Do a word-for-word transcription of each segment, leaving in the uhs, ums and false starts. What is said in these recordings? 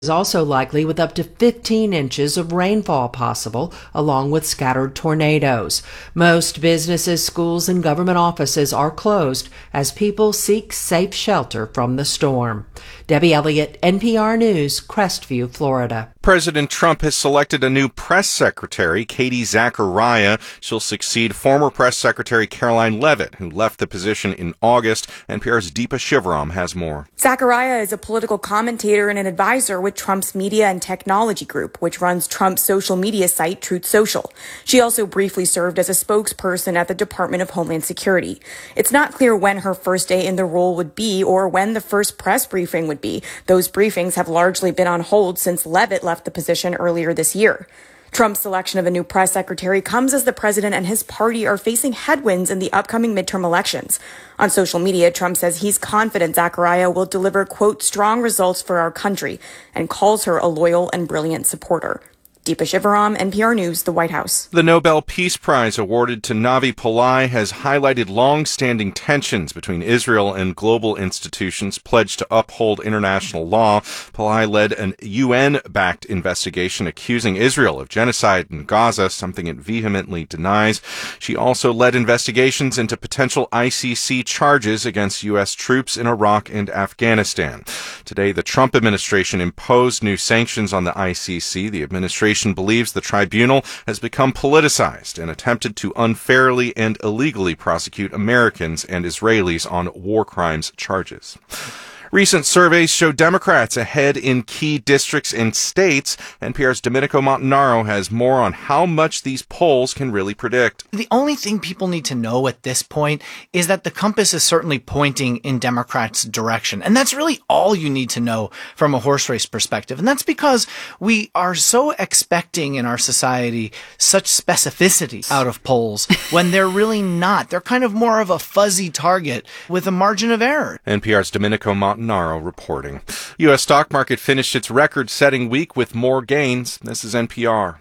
is also likely with up to fifteen inches of rainfall possible, along with scattered tornadoes. Most businesses, schools, and government offices are closed as people seek safe shelter from the storm. Debbie Elliott, N P R News, Crestview, Florida. President Trump has selected a new press secretary, Katie Zachariah. She'll succeed former press secretary Caroline Leavitt, who left the position in August. N P R's Deepa Shivaram has more. Zachariah is a political commentator and an advisor with Trump's media and technology group, which runs Trump's social media site, Truth Social. She also briefly served as a spokesperson at the Department of Homeland Security. It's not clear when her first day in the role would be or when the first press briefing would be. Those briefings have largely been on hold since Leavitt left the position earlier this year. Trump's selection of a new press secretary comes as the president and his party are facing headwinds in the upcoming midterm elections. On social media, Trump says he's confident Zachariah will deliver, quote, strong results for our country, and calls her a loyal and brilliant supporter. Deepa Shivaram, N P R News, the White House. The Nobel Peace Prize awarded to Navi Pillai has highlighted long-standing tensions between Israel and global institutions pledged to uphold international law. Pillai led an U N-backed investigation accusing Israel of genocide in Gaza, something it vehemently denies. She also led investigations into potential I C C charges against U S troops in Iraq and Afghanistan. Today, the Trump administration imposed new sanctions on the I C C. The administration believes the tribunal has become politicized and attempted to unfairly and illegally prosecute Americans and Israelis on war crimes charges. Recent surveys show Democrats ahead in key districts and states. N P R's Domenico Montanaro has more on how much these polls can really predict. The only thing people need to know at this point is that the compass is certainly pointing in Democrats' direction. And that's really all you need to know from a horse race perspective. And that's because we are so expecting in our society such specificity out of polls when they're really not. They're kind of more of a fuzzy target with a margin of error. N P R's Domenico Montanaro reporting. U S stock market finished its record-setting week with more gains. This is N P R.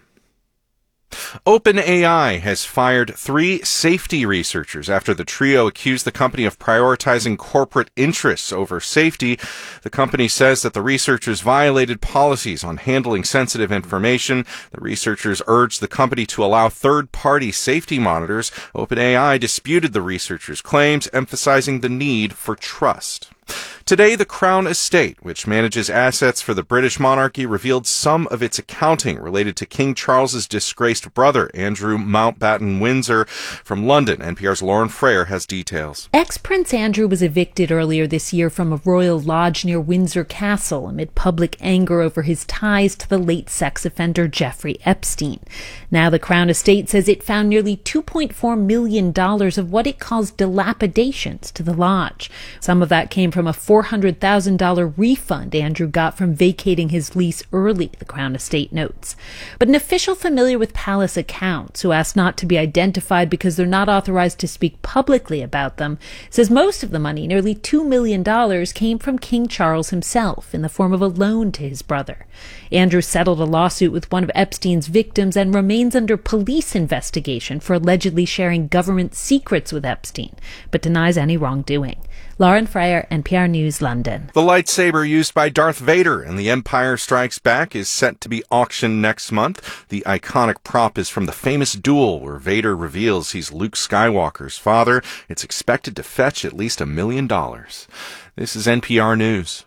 OpenAI has fired three safety researchers after the trio accused the company of prioritizing corporate interests over safety. The company says that the researchers violated policies on handling sensitive information. The researchers urged the company to allow third-party safety monitors. OpenAI disputed the researchers' claims, emphasizing the need for trust. Today, the Crown Estate, which manages assets for the British monarchy, revealed some of its accounting related to King Charles's disgraced brother, Andrew Mountbatten Windsor. From London, N P R's Lauren Frayer has details. Ex-Prince Andrew was evicted earlier this year from a royal lodge near Windsor Castle amid public anger over his ties to the late sex offender Jeffrey Epstein. Now the Crown Estate says it found nearly two point four million dollars of what it calls dilapidations to the lodge. Some of that came from a four hundred thousand dollars refund Andrew got from vacating his lease early, the Crown Estate notes. But an official familiar with palace accounts, who asked not to be identified because they're not authorized to speak publicly about them, says most of the money, nearly two million dollars, came from King Charles himself in the form of a loan to his brother. Andrew settled a lawsuit with one of Epstein's victims and remains under police investigation for allegedly sharing government secrets with Epstein, but denies any wrongdoing. Lauren Frayer, N P R News, London. The lightsaber used by Darth Vader in The Empire Strikes Back is set to be auctioned next month. The iconic prop is from the famous duel where Vader reveals he's Luke Skywalker's father. It's expected to fetch at least a million dollars. This is N P R News.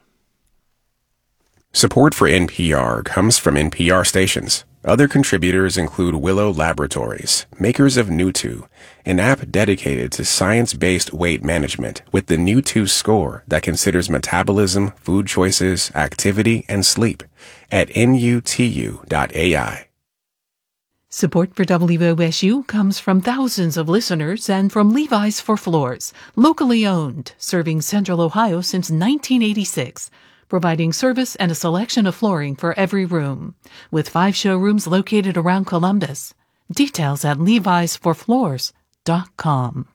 Support for N P R comes from N P R stations. Other contributors include Willow Laboratories, makers of Newtwo, an app dedicated to science-based weight management with the Newtwo score that considers metabolism, food choices, activity, and sleep at N U T U dot A I. Support for W O S U comes from thousands of listeners and from Levi's for Floors, locally owned, serving Central Ohio since nineteen eighty-six. Providing service and a selection of flooring for every room, with five showrooms located around Columbus. Details at levis for floors dot com.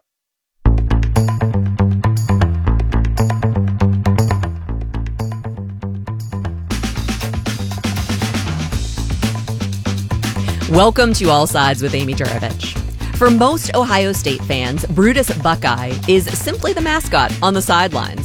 Welcome to All Sides with Amy Juravich. For most Ohio State fans, Brutus Buckeye is simply the mascot on the sidelines.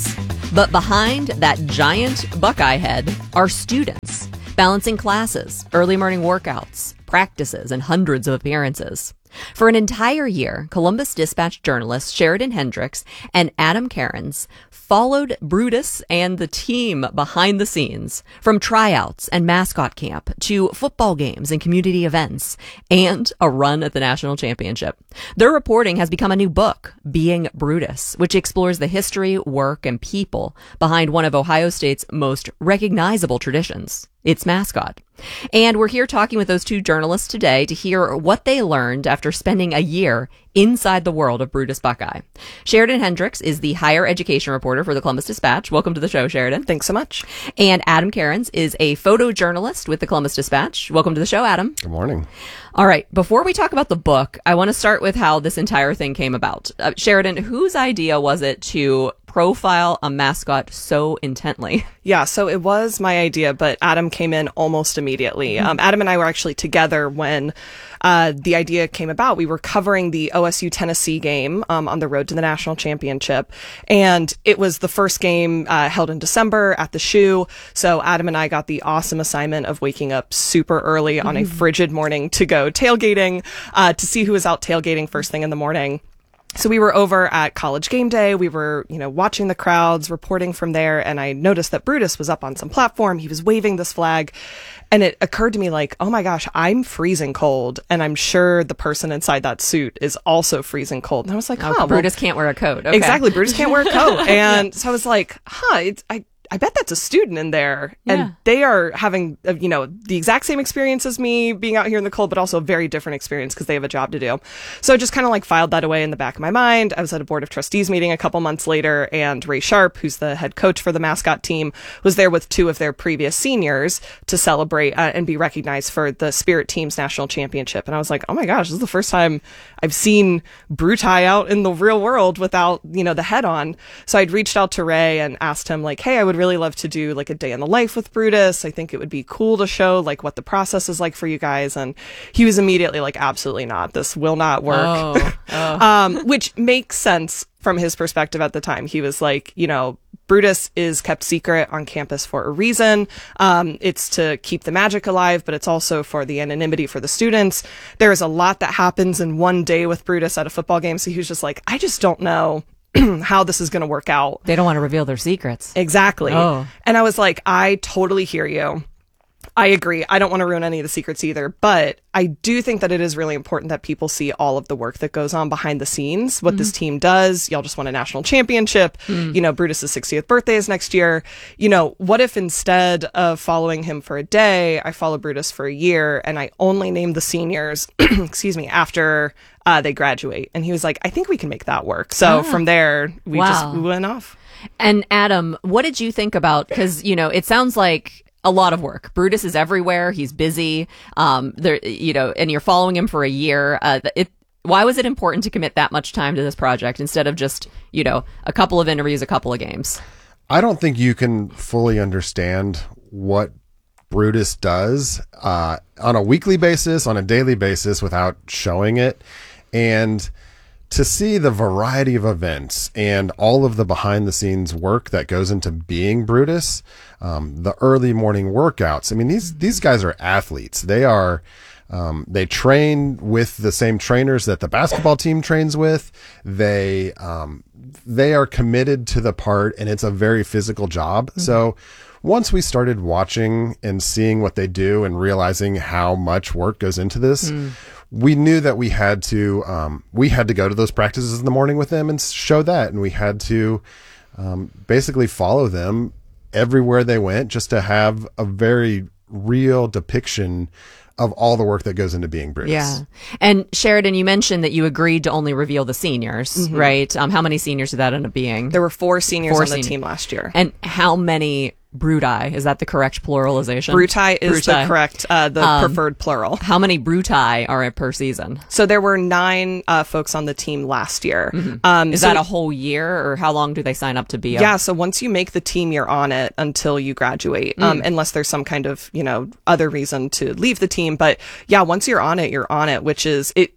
But behind that giant Buckeye head are students, balancing classes, early morning workouts, practices, and hundreds of appearances. For an entire year, Columbus Dispatch journalists Sheridan Hendricks and Adam Cairns followed Brutus and the team behind the scenes, from tryouts and mascot camp to football games and community events, and a run at the national championship. Their reporting has become a new book, Being Brutus, which explores the history, work, and people behind one of Ohio State's most recognizable traditions, its mascot. And we're here talking with those two journalists today to hear what they learned after spending a year inside the world of Brutus Buckeye. Sheridan Hendricks is the higher education reporter for the Columbus Dispatch. Welcome to the show, Sheridan. Thanks so much. And Adam Cairns is a photojournalist with the Columbus Dispatch. Welcome to the show, Adam. Good morning. All right. Before we talk about the book, I want to start with how this entire thing came about. Uh, Sheridan, whose idea was it to profile a mascot so intently? Yeah, so it was my idea, but Adam came in almost immediately. Mm-hmm. Um, Adam and I were actually together when uh, the idea came about. We were covering the O S U Tennessee game um, on the road to the national championship, and it was the first game uh, held in December at the Shoe. So Adam and I got the awesome assignment of waking up super early mm-hmm. on a frigid morning to go tailgating, uh, to see who was out tailgating first thing in the morning. So we were over at College Game Day. We were, you know, watching the crowds, reporting from there. And I noticed that Brutus was up on some platform. He was waving this flag. And it occurred to me like, oh my gosh, I'm freezing cold. And I'm sure the person inside that suit is also freezing cold. And I was like, huh. Oh, Brutus well, can't wear a coat. Okay. Exactly. Brutus can't wear a coat. And so I was like, huh, it's, I, I bet that's a student in there. Yeah. And they are having, uh, you know, the exact same experience as me being out here in the cold, but also a very different experience because they have a job to do. So I just kind of like filed that away in the back of my mind. I was at a board of trustees meeting a couple months later, and Ray Sharp, who's the head coach for the mascot team, was there with two of their previous seniors to celebrate uh, and be recognized for the Spirit Team's national championship. And I was like, oh my gosh, this is the first time I've seen Brutai out in the real world without, you know, the head on. So I'd reached out to Ray and asked him like, hey, I would really love to do like a day in the life with Brutus. I think it would be cool to show like what the process is like for you guys. And he was immediately like, absolutely not. This will not work. Oh, oh. um, which makes sense from his perspective at the time. He was like, you know, Brutus is kept secret on campus for a reason. Um, it's to keep the magic alive, but it's also for the anonymity for the students. There is a lot that happens in one day with Brutus at a football game. So he was just like, I just don't know how this is going to work out. They don't want to reveal their secrets. Exactly. Oh. And I was like, I totally hear you. I agree. I don't want to ruin any of the secrets either, but I do think that it is really important that people see all of the work that goes on behind the scenes, what mm-hmm. this team does. Y'all just won a national championship. Mm. You know, Brutus's sixtieth birthday is next year. You know, what if instead of following him for a day, I follow Brutus for a year and I only name the seniors, excuse me, after uh, they graduate? And he was like, I think we can make that work. So ah. from there, we wow. just we went off. And Adam, what did you think about, because, you know, it sounds like a lot of work. Brutus is everywhere. He's busy. Um, there, you know, and you're following him for a year. Uh, it, why was it important to commit that much time to this project instead of just, you know, a couple of interviews, a couple of games? I don't think you can fully understand what Brutus does uh, on a weekly basis, on a daily basis, without showing it. And to see the variety of events and all of the behind the scenes work that goes into being Brutus, um, the early morning workouts. I mean, these, these guys are athletes. They are, um, they train with the same trainers that the basketball team trains with. They, um, they are committed to the part, and it's a very physical job. Mm-hmm. So once we started watching and seeing what they do and realizing how much work goes into this, mm. we knew that we had to, um, we had to go to those practices in the morning with them and show that. And we had to, um, basically follow them everywhere they went just to have a very real depiction of all the work that goes into being Brutus. Yeah. And Sheridan, you mentioned that you agreed to only reveal the seniors, mm-hmm. right? Um, how many seniors did that end up being? There were four seniors four on the seniors. team last year. And how many Brutai? Is that the correct pluralization? Brutai is Brutai. the correct, uh, the um, preferred plural. How many Brutai are per season? So there were nine uh, folks on the team last year. Mm-hmm. Um, is so that a whole year, or how long do they sign up to be? Yeah, so once you make the team, you're on it until you graduate, mm. um, unless there's some kind of, you know, other reason to leave the team. But yeah, once you're on it, you're on it, which is, it, it's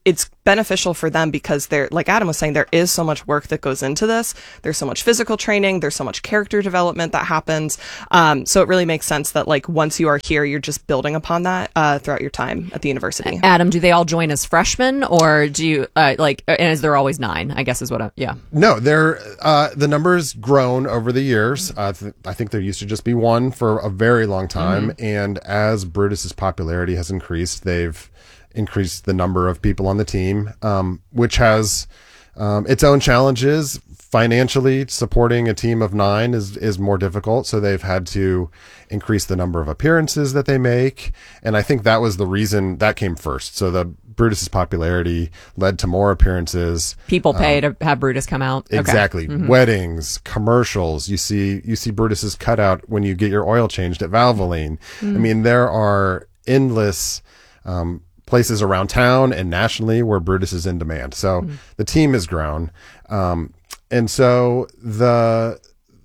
beneficial for them because they're, like Adam was saying, there is so much work that goes into this. There's so much physical training. There's so much character development that happens. Um, so it really makes sense that like once you are here, you're just building upon that uh, throughout your time at the university. Adam, do they all join as freshmen, or do you uh, like? And is there always nine? I guess is what. I, yeah. No, they're uh, the numbers grown over the years. Uh, th- I think there used to just be one for a very long time, mm-hmm. and as Brutus's popularity has increased, they've increased the number of people on the team, um, which has um, its own challenges. Financially, supporting a team of nine is is more difficult, so they've had to increase the number of appearances that they make, and I think that was the reason that came first. So the Brutus's popularity led to more appearances. People pay um, to have Brutus come out. Exactly. Okay. Mm-hmm. Weddings, commercials. You see you see Brutus's cutout when you get your oil changed at Valvoline. Mm. I mean, there are endless um, places around town and nationally where Brutus is in demand. So mm. the team has grown. Um, and so the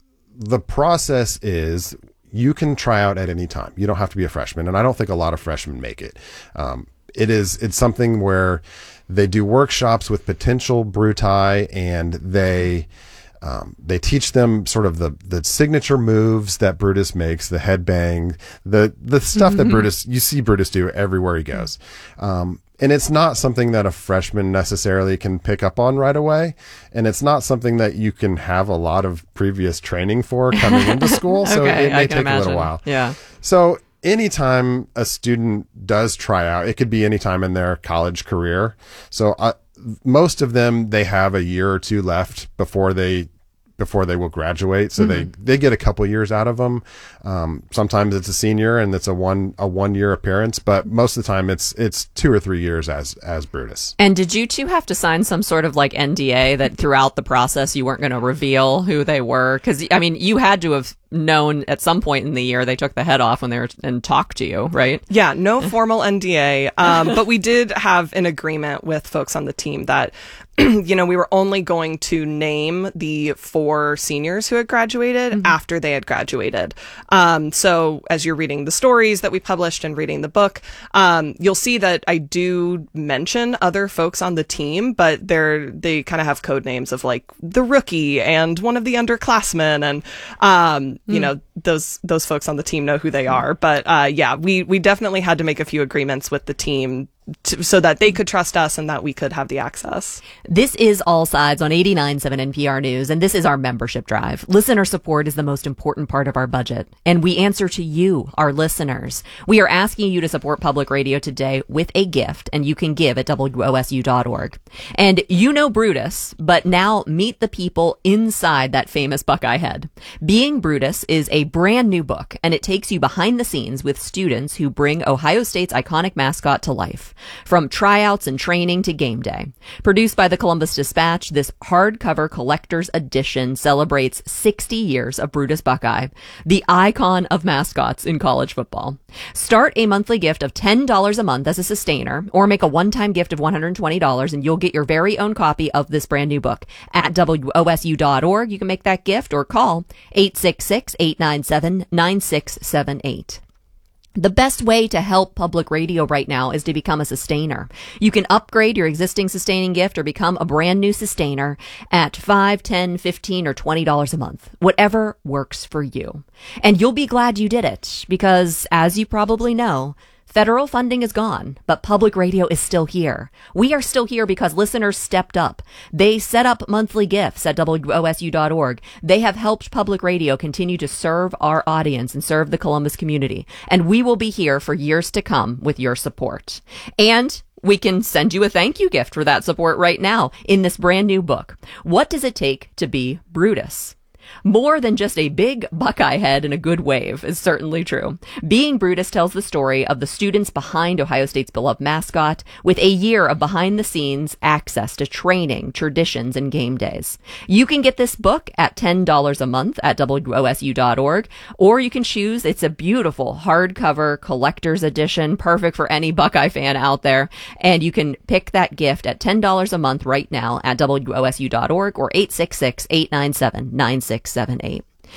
the process is you can try out at any time. You don't have to be a freshman. And I don't think a lot of freshmen make it. Um, it is, it's something where they do workshops with potential Bruti, and they, Um, they teach them sort of the, the signature moves that Brutus makes, the headbang, the, the stuff that Brutus, you see Brutus do everywhere he goes. Um, and it's not something that a freshman necessarily can pick up on right away. And it's not something that you can have a lot of previous training for coming into school. So okay, it may take imagine. a little while. Yeah. So anytime a student does try out, it could be any time in their college career. So, uh, most of them, they have a year or two left before they before they will graduate. So mm-hmm. they, they get a couple years out of them. Um, sometimes it's a senior and it's a one a one year appearance, but most of the time it's it's two or three years as as Brutus. And did you two have to sign some sort of like N D A that throughout the process you weren't going to reveal who they were? Because I mean, you had to have known at some point in the year they took the head off when they were and talked to you, right? Yeah, no formal N D A, um, but we did have an agreement with folks on the team that, you know, we were only going to name the four seniors who had graduated mm-hmm. after they had graduated. Um, so as you're reading the stories that we published and reading the book, um, you'll see that I do mention other folks on the team, but they're they kind of have code names of like the rookie and one of the underclassmen, and um, you mm. know, those those folks on the team know who they are. But uh, yeah, we we definitely had to make a few agreements with the team to, so that they could trust us and that we could have the access. This is All Sides on eighty-nine point seven N P R News, and this is our membership drive. Listener support is the most important part of our budget, and we answer to you, our listeners. We are asking you to support public radio today with a gift, and you can give at W O S U dot org. And you know Brutus, but now meet the people inside that famous Buckeye head. Being Brutus is a brand new book, and it takes you behind the scenes with students who bring Ohio State's iconic mascot to life. From tryouts and training to game day. Produced by the Columbus Dispatch, this hardcover collector's edition celebrates sixty years of Brutus Buckeye, the icon of mascots in college football. Start a monthly gift of ten dollars a month as a sustainer, or make a one-time gift of one hundred twenty dollars, and you'll get your very own copy of this brand new book. At W O S U dot org, you can make that gift or call eight six six, eight nine seven, nine six seven eight. The best way to help public radio right now is to become a sustainer. You can upgrade your existing sustaining gift or become a brand new sustainer at five, ten, fifteen, or twenty dollars a month. Whatever works for you. And you'll be glad you did it because, as you probably know, federal funding is gone, but public radio is still here. We are still here because listeners stepped up. They set up monthly gifts at W O S U dot org. They have helped public radio continue to serve our audience and serve the Columbus community. And we will be here for years to come with your support. And we can send you a thank you gift for that support right now in this brand new book. What does it take to be Brutus? More than just a big Buckeye head and a good wave is certainly true. Being Brutus tells the story of the students behind Ohio State's beloved mascot with a year of behind-the-scenes access to training, traditions, and game days. You can get this book at ten dollars a month at W O S U dot org, or you can choose, it's a beautiful hardcover collector's edition, perfect for any Buckeye fan out there, and you can pick that gift at ten dollars a month right now at W O S U dot org or eight six six, eight nine seven, nine six seven eight.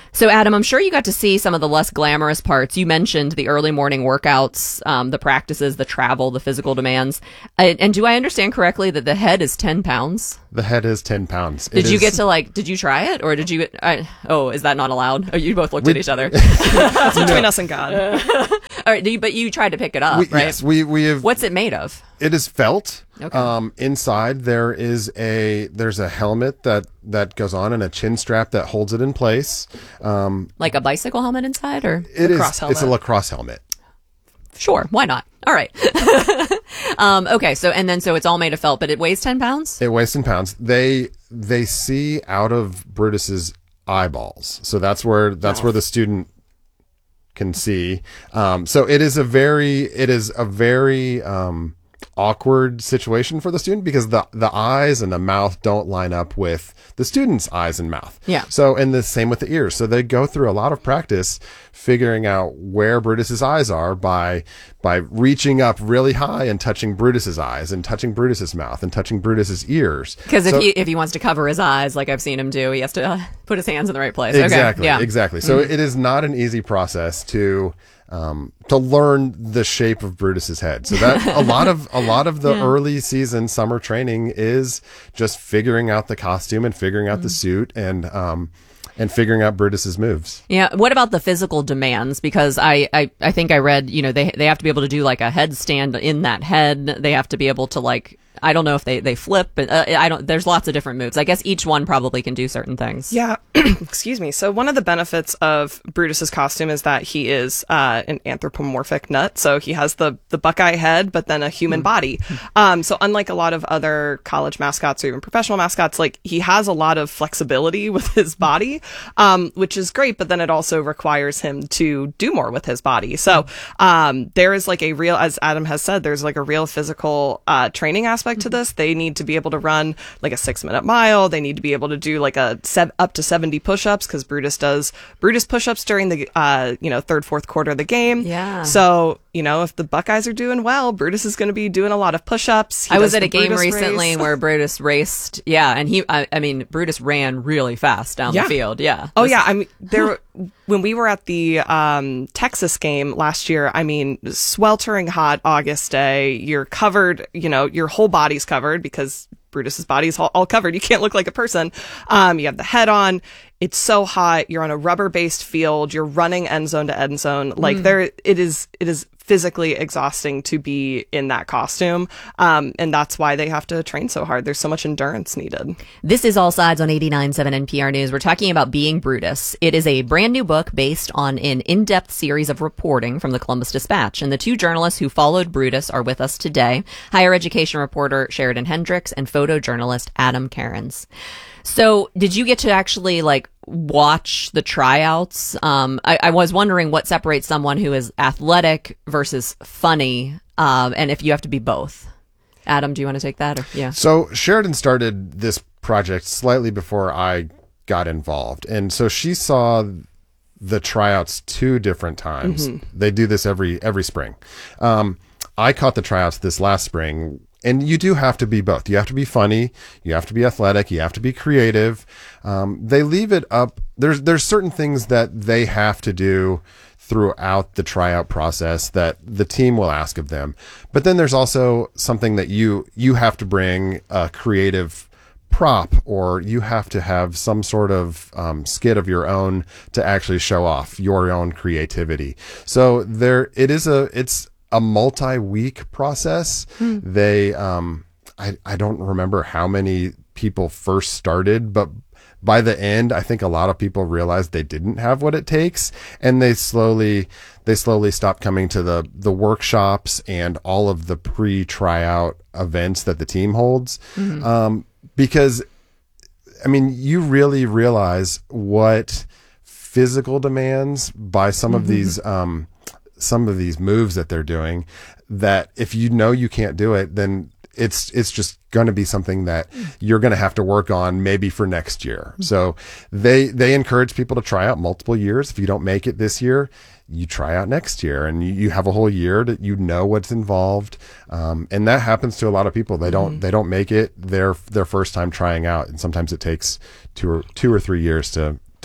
So, Adam, I'm sure you got to see some of the less glamorous parts. You mentioned the early morning workouts, um, the practices, the travel, the physical demands. Uh, and do I understand correctly that the head is ten pounds? The head is ten pounds. Did it you is, get to, like, did you try it? Or did you, uh, oh, is that not allowed? Oh, you both looked we, at each other. That's between us and God. All right, do you, but you tried to pick it up, we, right? Yes, we, we have. What's it made of? It is felt. Okay. Um, inside there is a there's a helmet that that goes on and a chin strap that holds it in place. Um, like a bicycle helmet inside, or it is. Lacrosse helmet. It's a lacrosse helmet. Sure, why not? All right. um, okay, so and then so it's all made of felt, but it weighs ten pounds. It weighs ten pounds. They they see out of Brutus's eyeballs, so that's where that's oh. where the student can see. Um, so it is a very it is a very um, awkward situation for the student because the the eyes and the mouth don't line up with the student's eyes and mouth. Yeah. So and the same with the ears. So they go through a lot of practice figuring out where Brutus's eyes are by by reaching up really high and touching Brutus's eyes and touching Brutus's mouth and touching Brutus's ears. Because so, if he if he wants to cover his eyes, like I've seen him do, he has to uh, put his hands in the right place. Exactly. Okay. Yeah. Exactly. So mm-hmm. it is not an easy process to um, to learn the shape of Brutus's head. So that a lot of a lot of the yeah. early season summer training is just figuring out the costume and figuring out mm-hmm. the suit and um, and figuring out Brutus's moves. Yeah. What about the physical demands? Because I, I, I think I read, you know, they they have to be able to do like a headstand in that head. They have to be able to like, I don't know if they, they flip, but uh, I don't, there's lots of different moves. I guess each one probably can do certain things. Yeah. Excuse me. So one of the benefits of Brutus's costume is that he is uh, an anthropomorphic nut. So he has the, the Buckeye head, but then a human mm-hmm. body. Um, so unlike a lot of other college mascots or even professional mascots, like he has a lot of flexibility with his body, um, which is great, but then it also requires him to do more with his body. So um, there is like a real, as Adam has said, there's like a real physical uh, training aspect to this. They need to be able to run like a six minute mile. They need to be able to do like a sev- up to seventy push-ups because Brutus does Brutus push-ups during the uh you know third fourth quarter of the game. Yeah. So you know if the Buckeyes are doing well, Brutus is going to be doing a lot of push-ups. He I was at a game Brutus recently race. where Brutus raced. Yeah, and he I, I mean Brutus ran really fast down yeah. the field. Yeah. Oh yeah. I mean there when we were at the um Texas game last year. I mean sweltering hot August day. You're covered. You know your whole body's covered because Brutus's body is all, all covered. You can't look like a person. Um, you have the head on. It's so hot. You're on a rubber-based field. You're running end zone to end zone. Like mm. there, it is. It is physically exhausting to be in that costume, um, and that's why they have to train so hard. There's so much endurance needed. This is All Sides on eighty-nine point seven N P R News. We're talking about Being Brutus. It is a brand new book based on an in-depth series of reporting from the Columbus Dispatch, and the two journalists who followed Brutus are with us today: higher education reporter Sheridan Hendricks and photojournalist Adam Cairns. So did you get to actually like watch the tryouts? Um, I, I was wondering what separates someone who is athletic versus funny, um, and if you have to be both. Adam, do you want to take that? Or, yeah. So Sheridan started this project slightly before I got involved. And so she saw the tryouts two different times. Mm-hmm. They do this every, every spring. Um, I caught the tryouts this last spring. And you do have to be both. You have to be funny. You have to be athletic. You have to be creative. Um, they leave it up. There's there's certain things that they have to do throughout the tryout process that the team will ask of them. But then there's also something that you you have to bring a creative prop, or you have to have some sort of um, skit of your own to actually show off your own creativity. So there, it is a it's. a multi-week process. Hmm. They, um, I, I don't remember how many people first started, but by the end, I think a lot of people realized they didn't have what it takes, and they slowly, they slowly stopped coming to the, the workshops and all of the pre-tryout events that the team holds. Mm-hmm. Um, because, I mean, you really realize what physical demands by some mm-hmm. of these, um, some of these moves that they're doing, that if you know you can't do it, then it's it's just going to be something that you're going to have to work on maybe for next year. So they they encourage people to try out multiple years. If you don't make it this year, you try out next year, and you, you have a whole year that you know what's involved. Um, and that happens to a lot of people. They don't mm-hmm. they don't make it their their first time trying out, and sometimes it takes two or two or three years to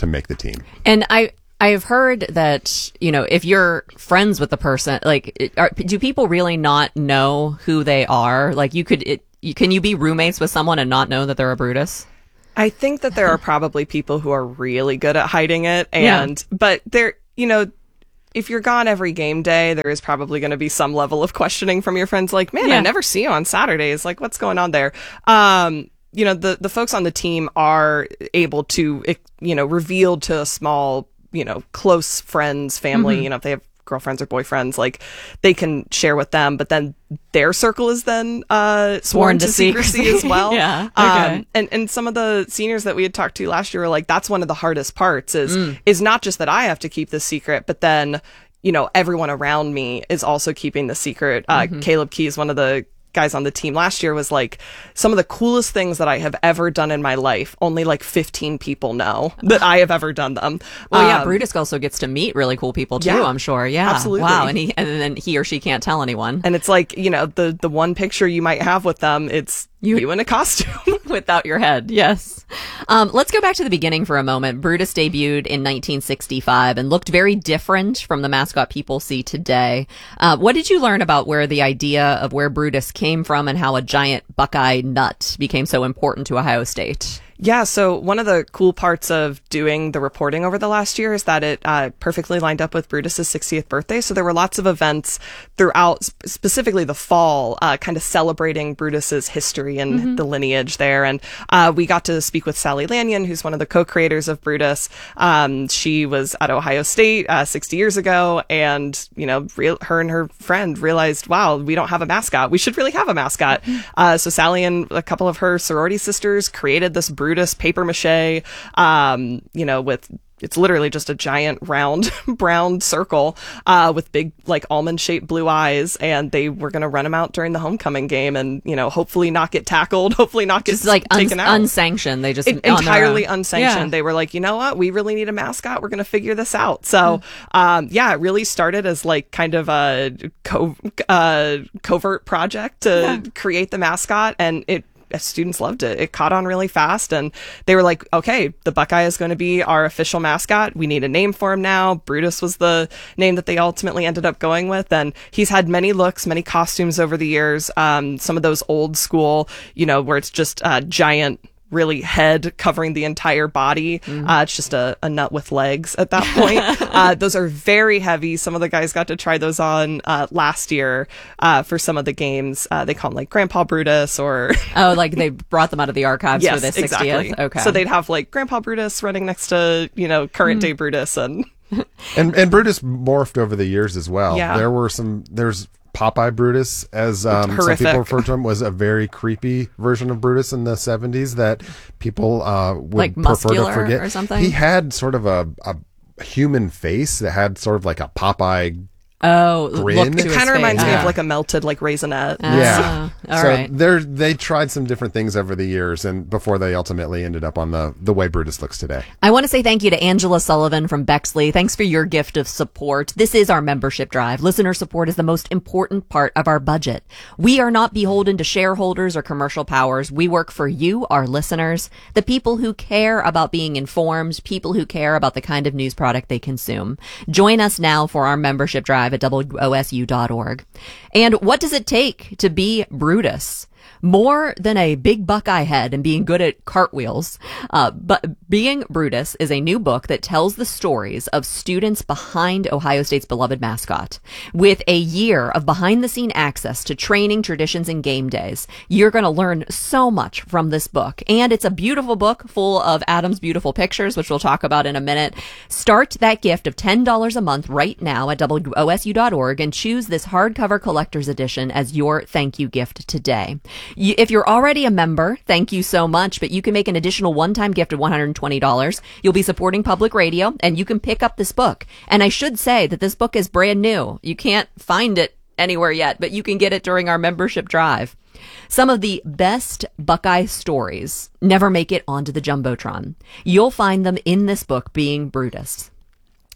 to make the team. And I, I've heard that, you know, if you're friends with the person, like, are, do people really not know who they are? Like, you could, it, you, can you be roommates with someone and not know that they're a Brutus? I think that there are probably people who are really good at hiding it. And, yeah. but there, you know, if you're gone every game day, there is probably going to be some level of questioning from your friends. Like, man, yeah. I never see you on Saturdays. Like, what's going on there? Um, you know, the, the folks on the team are able to, you know, reveal to a small, you know, close friends, family, mm-hmm. you know, if they have girlfriends or boyfriends, like they can share with them, but then their circle is then uh, sworn, sworn to, to secrecy, secrecy as well. yeah. Okay. Um, and, and some of the seniors that we had talked to last year were like, that's one of the hardest parts is, mm. is not just that I have to keep this secret, but then, you know, everyone around me is also keeping the secret. Uh, mm-hmm. Caleb Keys, one of the guys on the team last year, was like, some of the coolest things that I have ever done in my life, only like fifteen people know that I have ever done them. Well, yeah, um, Brutus also gets to meet really cool people too, yeah, I'm sure. Yeah. Absolutely. Wow. And he, and then he or she can't tell anyone. And it's like, you know, the, the one picture you might have with them, it's you, you in a costume. Without your head. Yes. Um, let's go back to the beginning for a moment. Brutus debuted in nineteen sixty-five and looked very different from the mascot people see today. Uh, what did you learn about where the idea of where Brutus came from and how a giant Buckeye nut became so important to Ohio State? Yeah, so one of the cool parts of doing the reporting over the last year is that it uh, perfectly lined up with Brutus's sixtieth birthday. So there were lots of events throughout, sp- specifically the fall, uh, kind of celebrating Brutus's history and mm-hmm. the lineage there. And uh, we got to speak with Sally Lanyon, who's one of the co-creators of Brutus. Um, she was at Ohio State uh, sixty years ago, and you know, real, her and her friend realized, wow, we don't have a mascot. We should really have a mascot. Mm-hmm. Uh, so Sally and a couple of her sorority sisters created this Brutus paper mache, um, you know, with, it's literally just a giant round brown circle, uh, with big, like almond shaped blue eyes. And they were going to run him out during the homecoming game and, you know, hopefully not get tackled, hopefully not get just like taken un- out. Unsanctioned. They just it, entirely unsanctioned. Yeah. They were like, you know what? We really need a mascot. We're going to figure this out. So, mm. um, yeah, it really started as like kind of a co- uh, covert project to yeah. create the mascot. And it, students loved it. It caught on really fast, and they were like, okay, the Buckeye is going to be our official mascot. We need a name for him now. Brutus was the name that they ultimately ended up going with, and he's had many looks, many costumes over the years. Um, some of those old school, you know, where it's just a giant, really head covering the entire body. Mm. Uh, it's just a, a nut with legs at that point. uh, those are very heavy. Some of the guys got to try those on uh, last year uh, for some of the games. Uh, they call them like Grandpa Brutus or... oh, like they brought them out of the archives yes, for the sixtieth? Exactly. Okay. So they'd have like Grandpa Brutus running next to, you know, current mm. day Brutus. And... and and Brutus morphed over the years as well. Yeah. There were some... There's Popeye Brutus, as um, some people refer to him, was a very creepy version of Brutus in the seventies that people uh, would like prefer to forget. Or something? He had sort of a, a human face that had sort of like a Popeye Oh, grin. It kind of reminds yeah. me of like a melted like raisinette. Uh, yeah. All so right. they're, they tried some different things over the years and before they ultimately ended up on the, the way Brutus looks today. I want to say thank you to Angela Sullivan from Bexley. Thanks for your gift of support. This is our membership drive. Listener support is the most important part of our budget. We are not beholden to shareholders or commercial powers. We work for you, our listeners, the people who care about being informed, people who care about the kind of news product they consume. Join us now for our membership drive at W O S U dot org. And what does it take to be Brutus? More than a big Buckeye head and being good at cartwheels, uh, but Being Brutus is a new book that tells the stories of students behind Ohio State's beloved mascot. With a year of behind-the-scene access to training, traditions, and game days, you're going to learn so much from this book. And it's a beautiful book full of Adam's beautiful pictures, which we'll talk about in a minute. Start that gift of ten dollars a month right now at W O S U dot org and choose this hardcover collector's edition as your thank you gift today. You, if you're already a member, thank you so much, but you can make an additional one-time gift of one hundred twenty dollars. You'll be supporting public radio, and you can pick up this book. And I should say that this book is brand new. You can't find it anywhere yet, but you can get it during our membership drive. Some of the best Buckeye stories never make it onto the Jumbotron. You'll find them in this book, Being Brutus.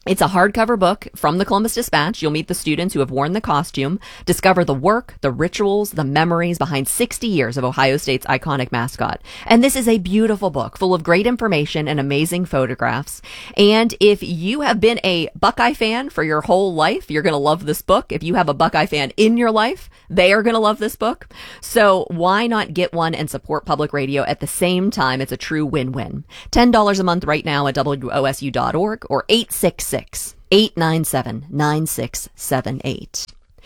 It's a hardcover book from the Columbus Dispatch. You'll meet the students who have worn the costume, discover the work, the rituals, the memories behind sixty years of Ohio State's iconic mascot. And this is a beautiful book full of great information and amazing photographs. And if you have been a Buckeye fan for your whole life, you're going to love this book. If you have a Buckeye fan in your life, they are going to love this book. So why not get one and support public radio at the same time? It's a true win-win. ten dollars a month right now at W O S U dot org or eight six six, eight nine seven, nine six seven eight.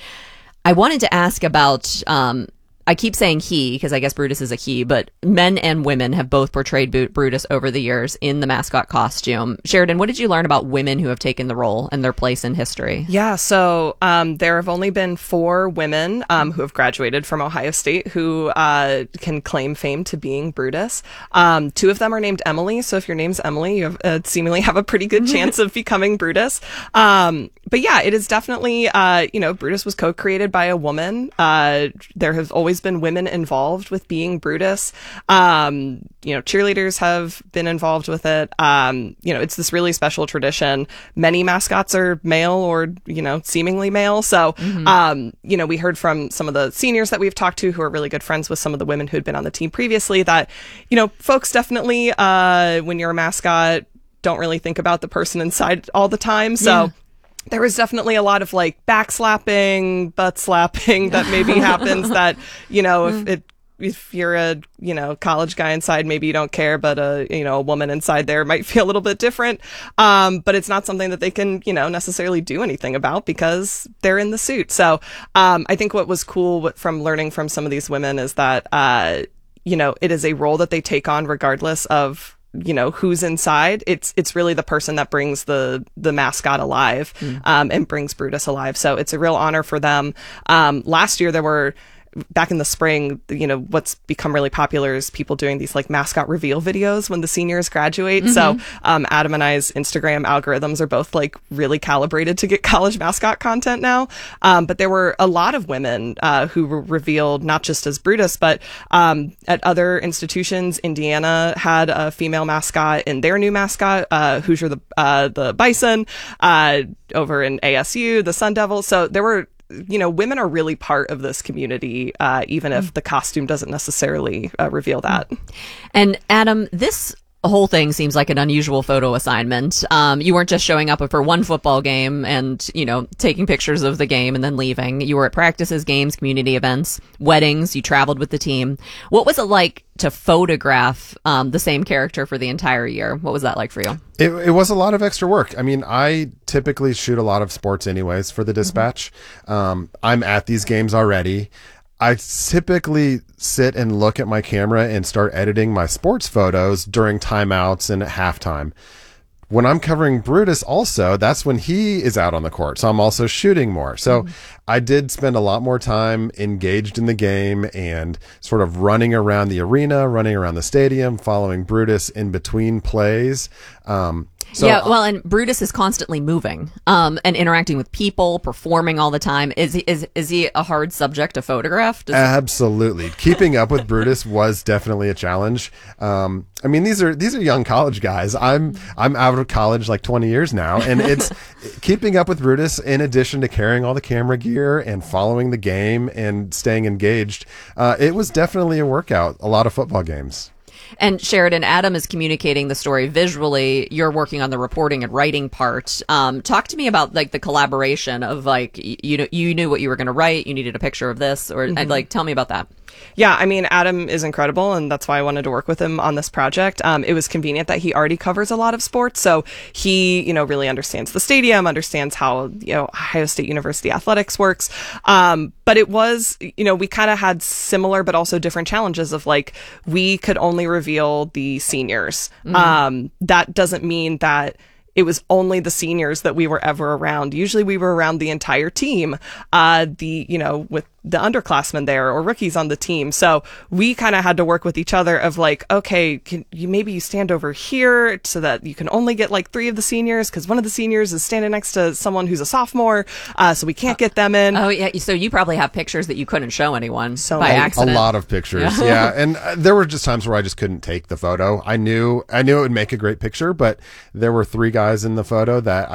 I wanted to ask about, um, I keep saying he because I guess Brutus is a he, but men and women have both portrayed Brutus over the years in the mascot costume. Sheridan, what did you learn about women who have taken the role and their place in history? Yeah, so um, there have only been four women um, who have graduated from Ohio State who uh, can claim fame to being Brutus. Um, two of them are named Emily, so if your name's Emily, you have, uh, seemingly have a pretty good chance of becoming Brutus. Um, but yeah, it is definitely, uh, you know, Brutus was co-created by a woman. Uh, there have always been women involved with being Brutus. Um, you know, cheerleaders have been involved with it. Um, you know, it's this really special tradition. Many mascots are male or, you know, seemingly male. So, mm-hmm. um, you know, we heard from some of the seniors that we've talked to who are really good friends with some of the women who had been on the team previously that, you know, folks definitely, uh, when you're a mascot, don't really think about the person inside all the time. So, yeah. There was definitely a lot of like backslapping, butt slapping that maybe happens that, you know, if it, if you're a, you know, college guy inside, maybe you don't care, but a, you know, a woman inside there might feel a little bit different. Um, but it's not something that they can, you know, necessarily do anything about because they're in the suit. So, um, I think what was cool from learning from some of these women is that, uh, you know, it is a role that they take on regardless of, you know, who's inside. It's, it's really the person that brings the, the mascot alive, mm. um, and brings Brutus alive. So it's a real honor for them. Um, last year there were, back in the spring, you know, what's become really popular is people doing these like mascot reveal videos when the seniors graduate. Mm-hmm. So, um, Adam and I's Instagram algorithms are both like really calibrated to get college mascot content now. Um, but there were a lot of women, uh, who were revealed not just as Brutus, but, um, at other institutions. Indiana had a female mascot in their new mascot, uh, Hoosier, the, uh, the Bison, uh, over in A S U, the Sun Devils. So there were, you know, women are really part of this community, uh, even if the costume doesn't necessarily uh, reveal that. And Adam, this whole thing seems like an unusual photo assignment. Um, you weren't just showing up for one football game and, you know, taking pictures of the game and then leaving. You were at practices, games, community events, weddings. You traveled with the team. What was it like to photograph um, the same character for the entire year? What was that like for you? It, it was a lot of extra work. I mean, I typically shoot a lot of sports anyways for the Dispatch. Mm-hmm. Um, I'm at these games already. I typically sit and look at my camera and start editing my sports photos during timeouts and at halftime. When I'm covering Brutus also, that's when he is out on the court. So I'm also shooting more. So mm-hmm. I did spend a lot more time engaged in the game and sort of running around the arena, running around the stadium, following Brutus in between plays. Um, So, yeah, well, and Brutus is constantly moving, um, and interacting with people, performing all the time. Is he, is is he a hard subject to photograph? Does absolutely. Keeping up with Brutus was definitely a challenge. Um, I mean, these are these are young college guys. I'm I'm out of college like twenty years now, and it's keeping up with Brutus in addition to carrying all the camera gear and following the game and staying engaged. Uh, it was definitely a workout. A lot of football games. And Sheridan, Adam is communicating the story visually. You're working on the reporting and writing part. Um, talk to me about like the collaboration of like, you know, you knew what you were going to write. You needed a picture of this or mm-hmm. and like, tell me about that. Yeah, I mean, Adam is incredible, and that's why I wanted to work with him on this project. Um, it was convenient that he already covers a lot of sports, so he, you know, really understands the stadium, understands how, you know, Ohio State University athletics works. Um, but it was, you know, we kind of had similar but also different challenges of like, we could only reveal the seniors. Mm-hmm. Um, that doesn't mean that it was only the seniors that we were ever around. Usually we were around the entire team, uh, the, you know, with the underclassmen there or rookies on the team. So we kind of had to work with each other of like, okay, can you, maybe you stand over here so that you can only get like three of the seniors because one of the seniors is standing next to someone who's a sophomore. Uh, so we can't get them in. Oh yeah. So you probably have pictures that you couldn't show anyone so by a, accident. A lot of pictures. Yeah. yeah. And uh, there were just times where I just couldn't take the photo. I knew, I knew it would make a great picture, but there were three guys in the photo that I just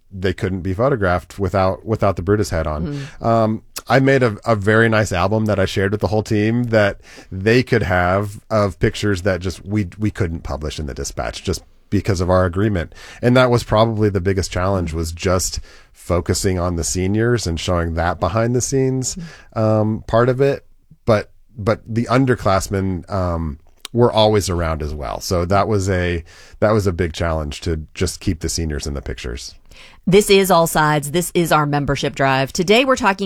they couldn't be photographed without without the Brutus head on. Mm-hmm. Um, I made a, a very nice album that I shared with the whole team that they could have of pictures that just we we couldn't publish in the Dispatch just because of our agreement. And that was probably the biggest challenge, was just focusing on the seniors and showing that behind the scenes um, part of it. But but the underclassmen um, were always around as well. So that was a that was a big challenge to just keep the seniors in the pictures. This is All Sides. This is our membership drive. Today we're talking